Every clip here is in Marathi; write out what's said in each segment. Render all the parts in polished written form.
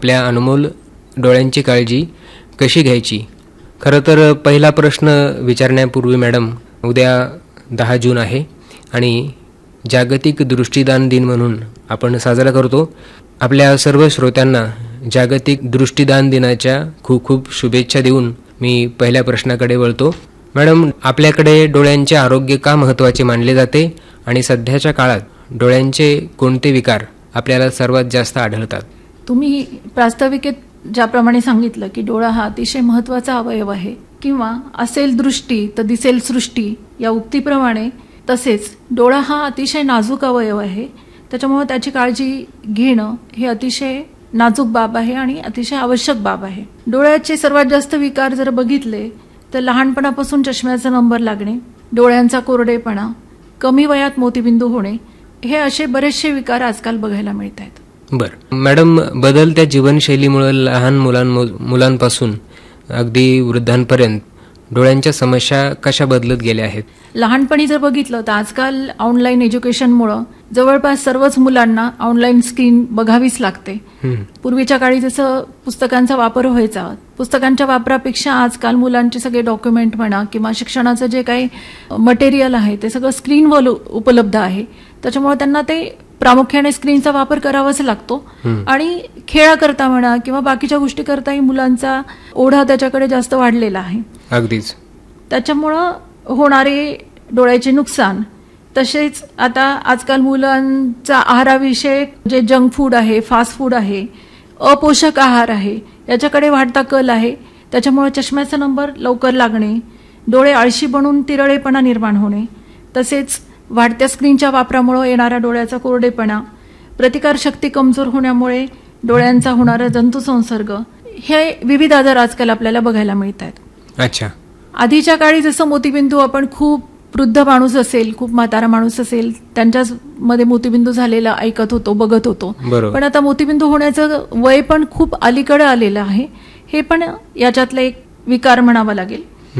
आपल्या अनमोल डोळ्यांची काळजी कशी घ्यायची? खरं तर पहिला प्रश्न विचारण्यापूर्वी मॅडम, उद्या 10 जून आहे आणि जागतिक दृष्टिदान दिन म्हणून आपण साजरा करतो. आपल्या सर्व श्रोत्यांना जागतिक दृष्टिदान दिनाच्या खूप खूप शुभेच्छा देऊन मी पहिल्या प्रश्नाकडे वळतो. मॅडम, आपल्याकडे डोळ्यांचे आरोग्य का महत्त्वाचे मानले जाते आणि सध्याच्या काळात डोळ्यांचे कोणते विकार आपल्याला सर्वात जास्त आढळतात? तुम्ही प्रास्ताविकेत ज्याप्रमाणे सांगितलं की डोळा हा अतिशय महत्त्वाचा अवयव आहे, किंवा असेल दृष्टी तर दिसेल सृष्टी या उक्तीप्रमाणे, तसेच डोळा हा अतिशय नाजूक अवयव आहे. त्याच्यामुळे त्याची काळजी घेणं हे अतिशय नाजूक बाब आहे आणि अतिशय आवश्यक बाब आहे. डोळ्याचे सर्वात जास्त विकार जर बघितले तर लहानपणापासून चष्म्याचा नंबर लागणे, डोळ्यांचा कोरडेपणा, कमी वयात मोतीबिंदू होणे, हे असे बरेचसे विकार आजकाल बघायला मिळत आहेत. बरं मॅडम, बदलत्या जीवनशैलीमुळे लहान मुलांपासून अगदी वृद्धांपर्यंत डोळ्यांच्या समस्या कशा बदलत गेल्या आहेत? लहानपणी जर बघितलं तर आजकाल ऑनलाईन एज्युकेशनमुळं जवळपास सर्वच मुलांना ऑनलाईन स्क्रीन बघावीच लागते. पूर्वीच्या काळी जसं पुस्तकांचा वापर व्हायचा, पुस्तकांच्या वापरापेक्षा आजकाल मुलांचे सगळे डॉक्युमेंट म्हणा किंवा शिक्षणाचं जे काही मटेरियल आहे ते सगळं स्क्रीनवर उपलब्ध आहे. त्याच्यामुळे त्यांना ते प्रामुख्याने स्क्रीनचा वापर करावाच लागतो. आणि खेळाकरता म्हणा किंवा बाकीच्या गोष्टी करताही मुलांचा ओढा त्याच्याकडे जास्त वाढलेला आहे. अगदीच. त्याच्यामुळं होणारे डोळ्याचे नुकसान, तसेच आता आजकाल मुलांचा आहाराविषयक जे जंक फूड आहे, फास्ट फूड आहे, अपोषक आहार आहे, याच्याकडे वाढता कल आहे. त्याच्यामुळे चष्म्याचा नंबर लवकर लागणे, डोळे आळशी बनून तिरळेपणा निर्माण होणे, तसेच वाढत्या स्क्रीनच्या वापरामुळे येणारा डोळ्याचा कोरडेपणा, प्रतिकारशक्ती कमजोर होण्यामुळे डोळ्यांचा होणारा जंतुसंसर्ग, हे विविध आजार आजकाल आपल्याला बघायला मिळत आहेत. अच्छा. आधीच्या काळी जसं मोतीबिंदू आपण खूप वृद्ध माणूस असेल, खूप म्हातारा माणूस असेल, त्यांच्यामध्ये मोतीबिंदू झालेला ऐकत होतो, बघत होतो. पण आता मोतीबिंदू होण्याचं वय पण खूप अलीकडे आलेलं आहे. हे पण याच्यातला एक विकार म्हणावा लागेल.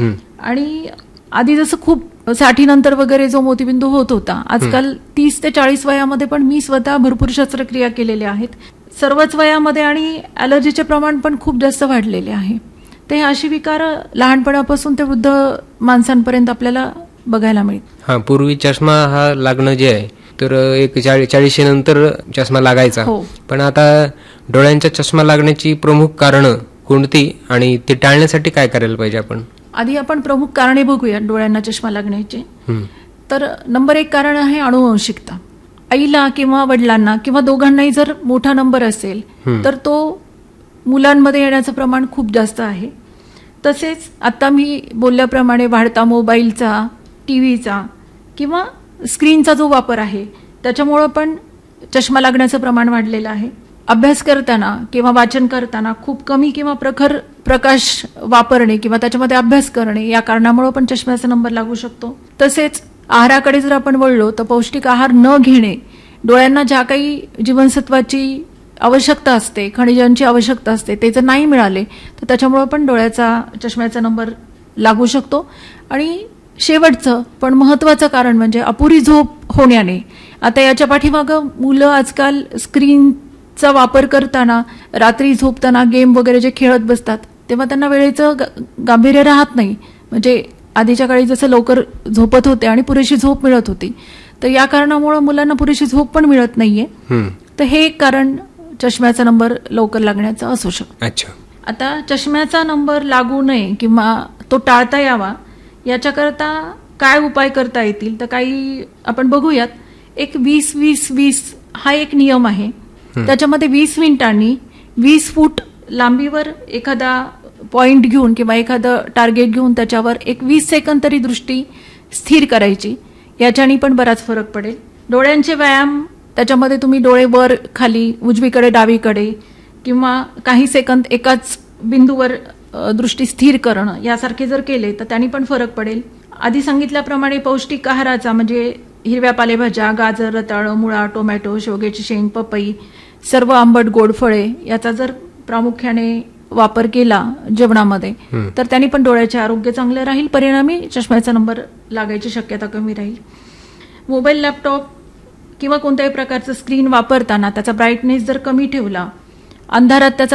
आणि आधी जसं खूप 60 नंतर वगैरे जो मोतीबिंदू होत होता, आजकाल 30 ते 40 वयामध्ये पण मी स्वतः भरपूर शस्त्रक्रिया केलेल्या आहेत. सर्वच वयामध्ये आणि ॲलर्जीचे प्रमाण पण खूप जास्त वाढलेले आहे. ते अशी विकार लहानपणापासून ते वृद्ध माणसांपर्यंत आपल्याला बघायला मिळते. हा, पूर्वी चष्मा हा लागणं जे आहे तर एक 40 नंतर चष्मा लागायचा. पण आता डोळ्यांचा चष्मा लागण्याची प्रमुख कारणं कोणती आणि ते टाळण्यासाठी काय करायला पाहिजे आपण? आधी आपण प्रमुख कारणे बघूया डोळ्यांना चष्मा लागण्याचे. तर नंबर 1 कारण आहे अनुवंशिकता. आईला किंवा वडिलांना किंवा दोघांनाही जर मोठा नंबर असेल तर तो मुलांमध्ये येण्याचं प्रमाण खूप जास्त आहे. तसेच आता मी बोलल्याप्रमाणे वाढता मोबाईलचा, टीव्हीचा किंवा स्क्रीनचा जो वापर आहे त्याच्यामुळं पण चष्मा लागण्याचं प्रमाण वाढलेलं आहे. अभ्यास करताना किंवा वाचन करताना खूप कमी किंवा प्रखर प्रकाश वापरणे किंवा त्याच्यामध्ये अभ्यास करणे या कारणामुळे पण चष्म्याचा नंबर लागू शकतो. तसेच आहाराकडे जर आपण वळलो तर पौष्टिक आहार न घेणे, डोळ्यांना ज्या काही जीवनसत्वाची आवश्यकता असते, खनिजांची आवश्यकता असते, ते जर नाही मिळाले तर त्याच्यामुळे पण चष्म्याचा नंबर लागू शकतो. आणि शेवटचं पण महत्त्वाचं कारण म्हणजे अपुरी झोप होण्याने. आता याच्या पाठीमागं मुलं आजकाल स्क्रीनचा वापर करताना, रात्री झोपताना गेम वगैरे जे खेळत बसतात तेव्हा त्यांना वेळेचं गांभीर्य राहत नाही. म्हणजे आधीच्या काळी जसं लवकर झोपत होते आणि पुरेशी झोप मिळत होती, तर या कारणामुळे मुलांना पुरेशी झोप पण मिळत नाहीये. तर हे एक कारण चष्म्याचा नंबर लवकर लागण्याचा असू शकतो. अच्छा. आता चष्म्याचा नंबर लागू नये किंवा तो टाळता यावा याच्याकरता काय उपाय करता येतील तर काही आपण बघूयात. एक 20-20-20 हा एक नियम आहे. त्याच्यामध्ये 20 मिनिटांनी 20 फूट लांबीवर एखादा पॉइंट घेऊन किंवा एखादं टार्गेट घेऊन त्याच्यावर एक 20 सेकंद तरी दृष्टी स्थिर करायची. याच्याने पण बराच फरक पडेल. डोळ्यांचे व्यायाम, त्याच्यामध्ये तुम्ही डोळे वर खाली, उजवीकडे डावीकडे किंवा काही सेकंद एकाच बिंदूवर दृष्टी स्थिर करणं यासारखे जर केले तर त्यांनी पण फरक पडेल. आधी सांगितल्याप्रमाणे पौष्टिक आहाराचा म्हणजे हिरव्या पालेभाज्या, गाजर, रताळं, मुळा, टोमॅटो, शेवग्याची शेंग, पपई, सर्व आंबट गोड फळे याचा जर प्रामुख्याने वापर केला जेवणामध्ये तर त्यांनी पण डोळ्याचे आरोग्य चांगले राहील. परिणामी चष्म्याचा नंबर लागायची शक्यता कमी राहील. मोबाईल, लॅपटॉप किंवा कोणत्याही प्रकारचं स्क्रीन वापरताना त्याचा ब्राईटनेस जर कमी ठेवला, अंधारात त्याचा